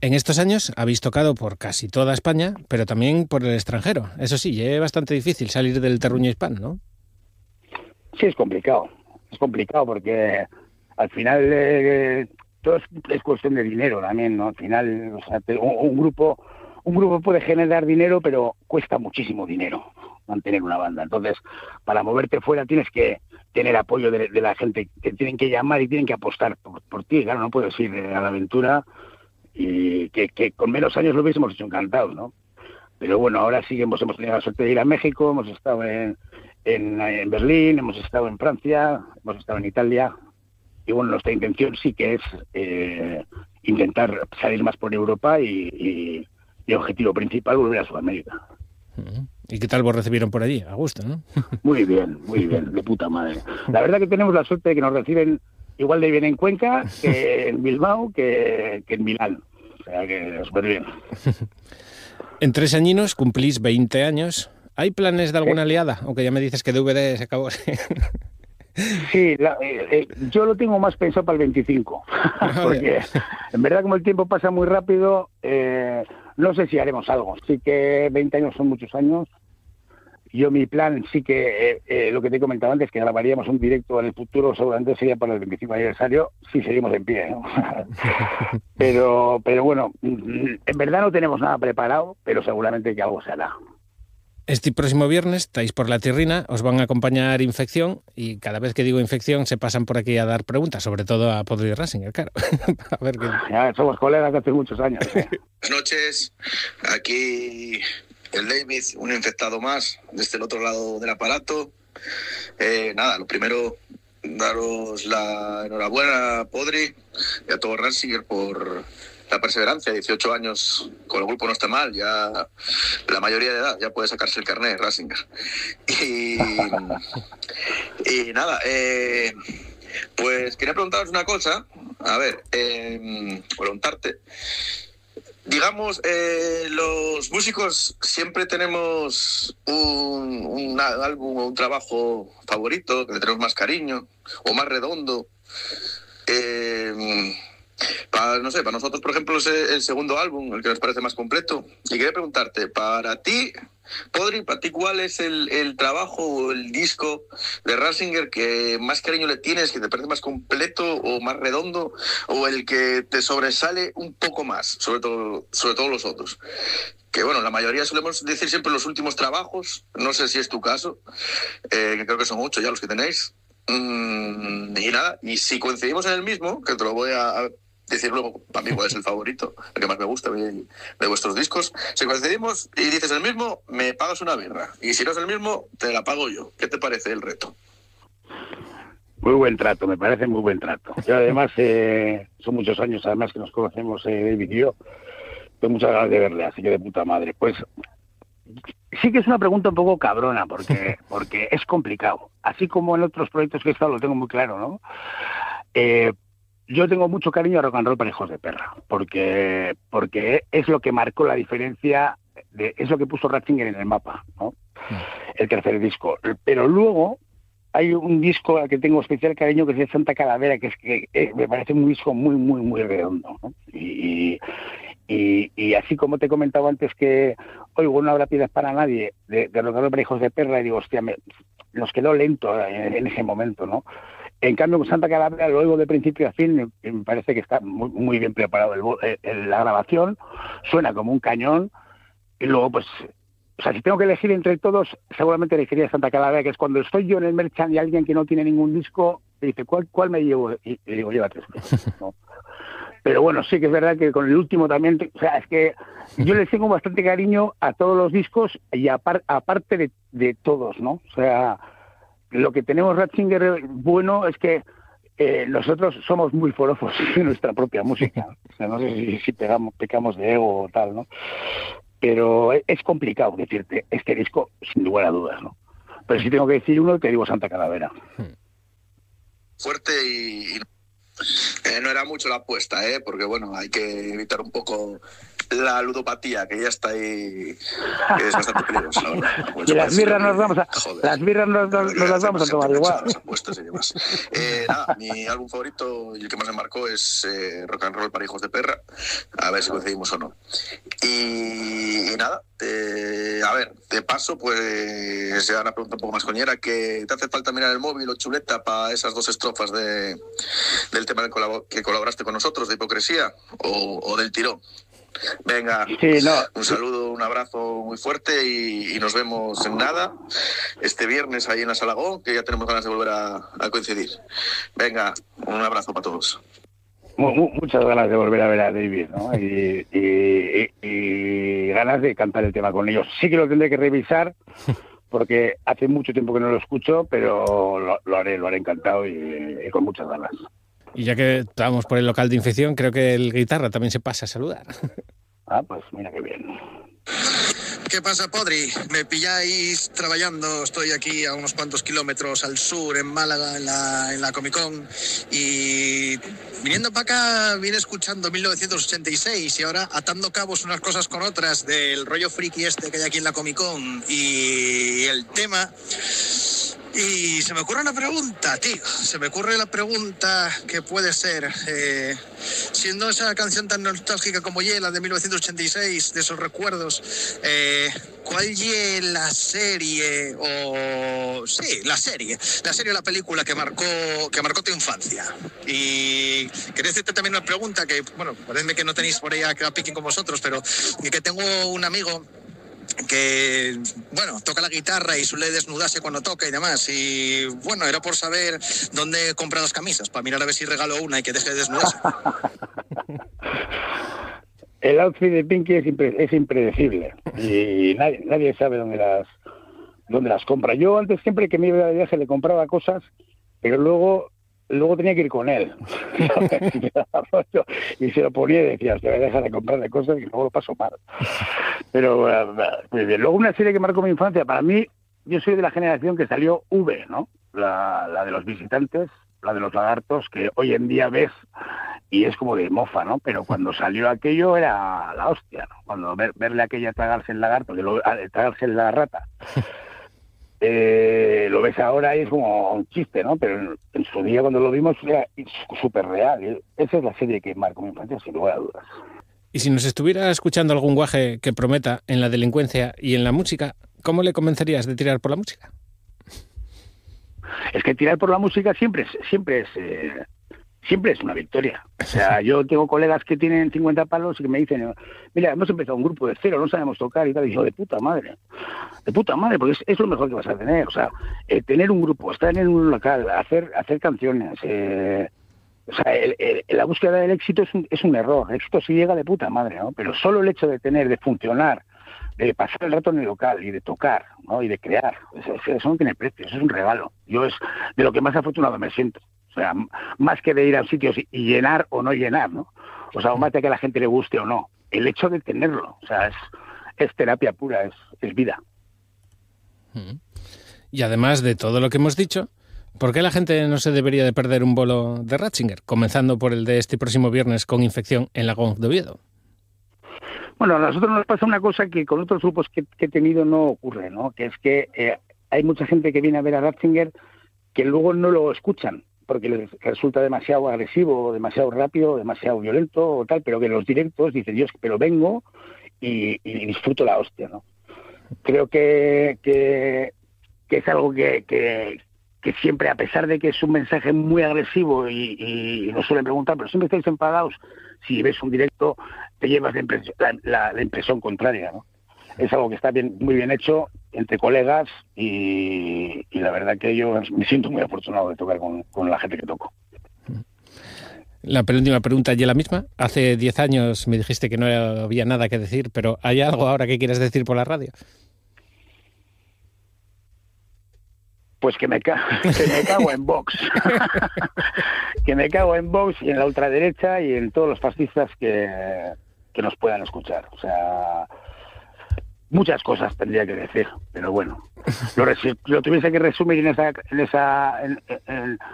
En estos años habéis tocado por casi toda España, pero también por el extranjero. Eso sí, es bastante difícil salir del terruño hispano, ¿no? Sí, es complicado. Es complicado porque al final todo es cuestión de dinero también, ¿no? Al final, o sea, un grupo puede generar dinero, pero cuesta muchísimo dinero mantener una banda. Entonces, para moverte fuera tienes que tener apoyo de la gente, que tienen que llamar y tienen que apostar por ti. Claro, no puedes ir a la aventura y que con menos años lo hubiésemos hecho encantados, ¿no? Pero bueno, ahora sí que hemos tenido la suerte de ir a México, hemos estado en Berlín, hemos estado en Francia, hemos estado en Italia. Y bueno, nuestra intención sí que es intentar salir más por Europa y el objetivo principal volver a Sudamérica. ¿Y qué tal vos recibieron por allí? A gusto, ¿no? Muy bien, de puta madre. La verdad que tenemos la suerte de que nos reciben igual de bien en Cuenca que en Bilbao que en Milán. O sea que súper bien. En 3 añinos cumplís 20 años. ¿Hay planes de alguna aliada? Aunque ya me dices que DVD se acabó. Sí, yo lo tengo más pensado para el 25, porque en verdad como el tiempo pasa muy rápido, no sé si haremos algo. Sí que 20 años son muchos años. Yo mi plan sí que, lo que te he comentado antes, que grabaríamos un directo en el futuro, seguramente sería para el 25 aniversario, si seguimos en pie, ¿no? pero bueno, en verdad no tenemos nada preparado, pero seguramente que algo se hará. Este próximo viernes estáis por la Tirrina, os van a acompañar Infección y cada vez que digo Infección se pasan por aquí a dar preguntas, sobre todo a Podri Rasinger, claro. A ver qué... Ya somos colegas de hace muchos años. Buenas noches, aquí el David, un infectado más desde el otro lado del aparato. Nada, lo primero, daros la enhorabuena a Podri y a todo Rasinger por la perseverancia. 18 años con el grupo no está mal, ya la mayoría de edad ya puede sacarse el carnet Rasinger. Y nada, pues quería preguntaros una cosa, a ver, preguntarte. Digamos, los músicos siempre tenemos un álbum o un trabajo favorito, que le tenemos más cariño o más redondo. No sé, para nosotros, por ejemplo, es el segundo álbum, el que nos parece más completo. Y quería preguntarte, para ti, Podri, para ti, ¿cuál es el trabajo o el disco de Rasinger que más cariño le tienes, que te parece más completo o más redondo, o el que te sobresale un poco más, sobre todo los otros? Que bueno, la mayoría solemos decir siempre los últimos trabajos, no sé si es tu caso, que creo que son 8 ya los que tenéis. Y nada, y si coincidimos en el mismo, que te lo voy a decir luego para mí cuál es el favorito, el que más me gusta de vuestros discos, si coincidimos y dices el mismo, me pagas una birra, y si no es el mismo, te la pago yo. ¿Qué te parece el reto? Muy buen trato, me parece muy buen trato. Yo además, son muchos años además que nos conocemos, David y yo, tengo muchas ganas de verle, así que de puta madre. Pues sí que es una pregunta un poco cabrona, porque es complicado. Así como en otros proyectos que he estado lo tengo muy claro, ¿no? Yo tengo mucho cariño a Rock and Roll para Hijos de Perra, porque es lo que marcó la diferencia, es lo que puso Ratzinger en el mapa, ¿no? El tercer disco. Pero luego hay un disco al que tengo especial cariño, que es de Santa Calavera, que me parece un disco muy, muy, muy redondo, ¿no? Y así como te he comentado antes que oigo No habrá piedras para nadie de Rock and Roll para Hijos de Perra, y digo, hostia, nos quedó lento en ese momento, ¿no? En cambio, con Santa Calavera lo oigo de principio a fin, me parece que está muy, muy bien preparado la grabación, suena como un cañón, y luego, pues, o sea, si tengo que elegir entre todos, seguramente elegiría Santa Calavera, que es cuando estoy yo en el Merchant y alguien que no tiene ningún disco, me dice, ¿cuál me llevo? Y le digo, llévate este, ¿no? Pero bueno, sí que es verdad que con el último también, o sea, es que yo les tengo bastante cariño a todos los discos y aparte de todos, ¿no? O sea, lo que tenemos Ratzinger bueno es que nosotros somos muy forofos de nuestra propia música. O sea, no sé si pecamos de ego o tal, ¿no? Pero es complicado decirte este disco sin lugar a dudas, ¿no? Pero si tengo que decir uno, te digo Santa Calavera. Fuerte y No era mucho la apuesta, porque bueno, hay que evitar un poco la ludopatía, que ya está ahí, que es bastante peligrosa, la verdad. Y las birras nos vamos a... Joder. Las birras nos las vamos a tomar igual. Las apuestas y demás. Nada, mi álbum favorito y el que más me marcó es Rock and Roll para hijos de perra. A ver si coincidimos o no. Y nada, a ver, de paso, pues ya una pregunta un poco más coñera, que ¿te hace falta mirar el móvil o chuleta para esas 2 estrofas del tema que colaboraste con nosotros, de Hipocresía, o del tirón? Venga, sí, no. Un saludo, un abrazo muy fuerte y nos vemos en nada este viernes ahí en la Salagón, que ya tenemos ganas de volver a coincidir. Venga, un abrazo para todos. Muchas ganas de volver a ver a David, ¿no? Y ganas de cantar el tema con ellos. Sí que lo tendré que revisar porque hace mucho tiempo que no lo escucho, pero lo haré encantado y con muchas ganas. Y ya que estábamos por el local de infección, creo que el guitarra también se pasa a saludar. Ah, pues mira qué bien. ¿Qué pasa, Podri? Me pilláis trabajando, estoy aquí a unos cuantos kilómetros al sur, en Málaga, en la Comic Con, y viniendo para acá vine escuchando 1986 y ahora atando cabos unas cosas con otras del rollo friki que hay aquí en la Comic Con y el tema... Y se me ocurre una pregunta, tío. Se me ocurre la pregunta que puede ser, siendo esa canción tan nostálgica como la de 1986, de esos recuerdos, ¿cuál es la serie o la serie o la película que marcó tu infancia? Y quería hacerte también una pregunta que, bueno, parece que no tenéis por ahí a Piquen con vosotros, pero que tengo un amigo que, bueno, toca la guitarra y suele desnudarse cuando toca y demás, y bueno, era por saber dónde compra las camisas, para mirar a ver si regalo una y que deje de desnudarse. El outfit de Pinky es impredecible y nadie sabe dónde las compra. Yo antes, siempre que me iba de viaje, le compraba cosas, pero luego tenía que ir con él. Y se lo ponía y decía, te voy a dejar de comprarle cosas y luego lo paso mal. Pero muy bien. Luego una serie que marcó mi infancia, para mí, yo soy de la generación que salió V, ¿no? La de los visitantes, la de los lagartos, que hoy en día ves y es como de mofa, ¿no? Pero cuando salió aquello era la hostia, ¿no? Cuando verle aquella tragarse el lagarto, tragarse la rata. Lo ves ahora y es como un chiste, ¿no? Pero en su día cuando lo vimos era súper real. Esa es la serie que marcó mi infancia, sin lugar a dudas. Y si nos estuviera escuchando algún guaje que prometa en la delincuencia y en la música, ¿cómo le convencerías de tirar por la música? Es que tirar por la música siempre es una victoria. O sea, yo tengo colegas que tienen 50 palos y que me dicen, mira, hemos empezado un grupo de cero, no sabemos tocar y tal. Y yo, de puta madre, porque es lo mejor que vas a tener. O sea, tener un grupo, estar en un local, hacer canciones. O sea, la búsqueda del éxito es un error. El éxito sí llega de puta madre, ¿no? Pero solo el hecho de funcionar, de pasar el rato en el local y de tocar, ¿no? Y de crear, eso no tiene precio, eso es un regalo. Yo es de lo que más afortunado me siento. O sea, más que de ir a sitios y llenar o no llenar, ¿no? O sea, más de que a la gente le guste o no. El hecho de tenerlo, o sea, es terapia pura, es vida. Y además de todo lo que hemos dicho, ¿por qué la gente no se debería de perder un bolo de Ratzinger? Comenzando por el de este próximo viernes con Infección en la GONG de Oviedo. Bueno, a nosotros nos pasa una cosa que con otros grupos que he tenido no ocurre, ¿no? Que es que hay mucha gente que viene a ver a Ratzinger que luego no lo escuchan porque les resulta demasiado agresivo, demasiado rápido, demasiado violento o tal, pero que en los directos dicen, Dios, pero vengo y disfruto la hostia, ¿no? Creo que es algo que siempre, a pesar de que es un mensaje muy agresivo y nos suelen preguntar, pero siempre estáis enfadados, si ves un directo te llevas la impresión contraria, ¿no? Es algo que está muy bien hecho entre colegas y la verdad que yo me siento muy afortunado de tocar con la gente que toco. La penúltima pregunta ya la misma. Hace 10 años me dijiste que no había nada que decir, pero ¿hay algo ahora que quieras decir por la radio? Pues que me cago en Vox. Que me cago en Vox y en la ultraderecha y en todos los fascistas que nos puedan escuchar. O sea, muchas cosas tendría que decir, pero bueno, lo tuviese que resumir en